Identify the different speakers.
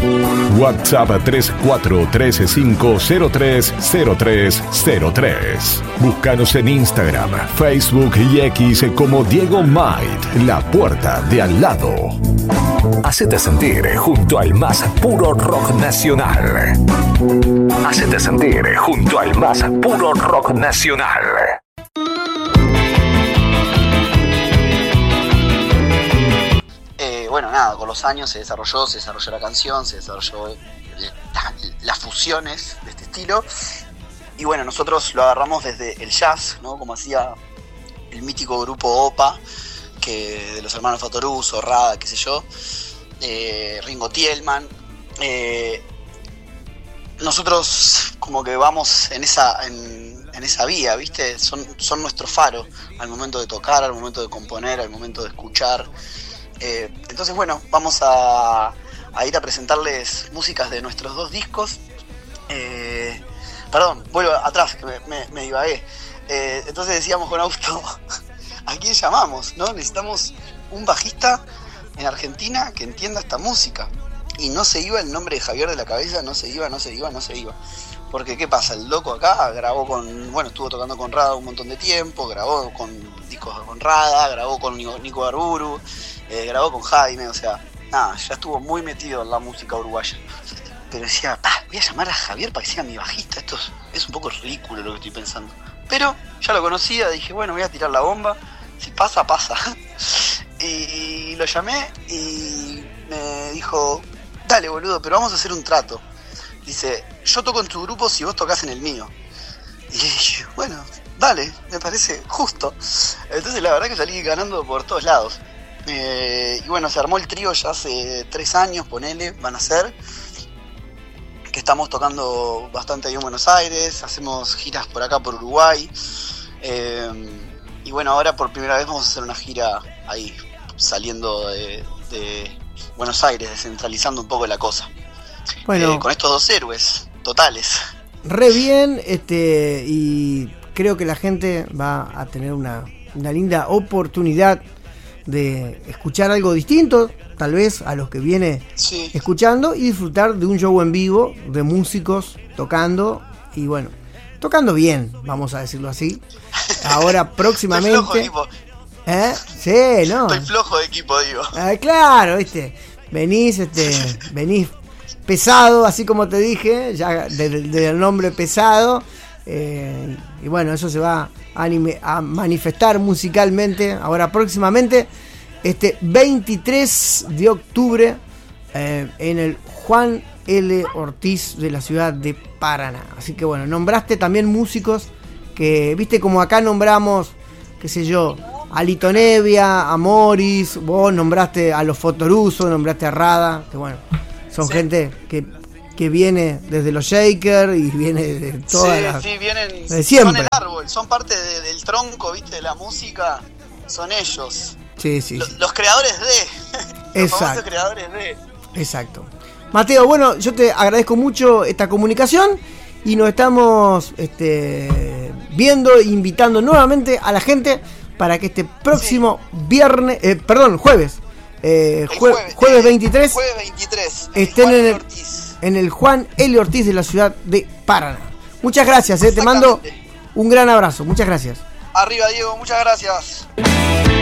Speaker 1: WhatsApp 3435030303. Búscanos en Instagram, Facebook y X como Diego Might, la puerta de al lado. Hacete sentir junto al más puro rock nacional. Hacete sentir junto al más puro rock nacional.
Speaker 2: Bueno, nada, con los años se desarrolló la canción, se desarrolló las fusiones de este estilo. Y bueno, nosotros lo agarramos desde el jazz, ¿no? Como hacía el mítico grupo OPA, que de los hermanos Fatoruso, Rada, qué sé yo, Ringo Tielman. Nosotros como que vamos en esa vía, ¿viste? Son nuestro faro al momento de tocar, al momento de componer, al momento de escuchar. Entonces bueno, vamos a ir a presentarles músicas de nuestros 2 discos. Perdón, vuelvo atrás, que me divagué. Entonces decíamos con Augusto, ¿a quién llamamos? ¿No? Necesitamos un bajista en Argentina que entienda esta música. Y no se iba el nombre de Javier de la cabeza, no se iba. Porque ¿qué pasa? El loco acá grabó estuvo tocando con Rada un montón de tiempo, grabó con discos con Rada, grabó con Nico Arburu, grabó con Jaime, o sea, nada, ya estuvo muy metido en la música uruguaya. Pero decía, voy a llamar a Javier para que sea mi bajista, esto es un poco ridículo lo que estoy pensando. Pero ya lo conocía, dije, bueno, voy a tirar la bomba, si pasa, pasa. Y lo llamé y me dijo, dale boludo, pero vamos a hacer un trato. Dice, yo toco en tu grupo si vos tocás en el mío. Y dije, bueno, dale, me parece justo. Entonces la verdad que salí ganando por todos lados. Y bueno, se armó el trío ya hace 3 años, ponele, van a ser. Que estamos tocando bastante ahí en Buenos Aires, hacemos giras por acá, por Uruguay. Y bueno, ahora por primera vez vamos a hacer una gira ahí, saliendo de Buenos Aires, descentralizando un poco la cosa. Bueno, con estos 2 héroes totales.
Speaker 3: Re bien, y creo que la gente va a tener una linda oportunidad de escuchar algo distinto, tal vez a los que viene escuchando, y disfrutar de un show en vivo de músicos tocando, y bueno, tocando bien, vamos a decirlo así. Ahora próximamente.
Speaker 2: Estoy flojo,
Speaker 3: Sí, no.
Speaker 2: Estoy flojo de equipo, digo.
Speaker 3: Claro, ¿viste? Venís pesado, así como te dije, ya del nombre pesado, y bueno, eso se va a manifestar musicalmente ahora próximamente, 23 de octubre, en el Juan L. Ortiz de la ciudad de Paraná. Así que bueno, nombraste también músicos que, viste, como acá nombramos, qué sé yo, a Lito Nevia, a Morris, vos nombraste a los Fatoruso, nombraste a Rada, que bueno, son gente que viene desde los Shakers y viene de todas las...
Speaker 2: Sí, vienen,
Speaker 3: de siempre.
Speaker 2: Son el árbol, son parte del tronco, viste, de la música, son ellos.
Speaker 3: Sí.
Speaker 2: Los creadores de... Los famosos creadores de...
Speaker 3: Exacto. Mateo, bueno, yo te agradezco mucho esta comunicación y nos estamos viendo e invitando nuevamente a la gente para que este próximo jueves 23 estén en el Juan L. Ortiz de la ciudad de Paraná. Muchas gracias, te mando un gran abrazo, muchas gracias.
Speaker 2: Arriba, Diego, muchas gracias.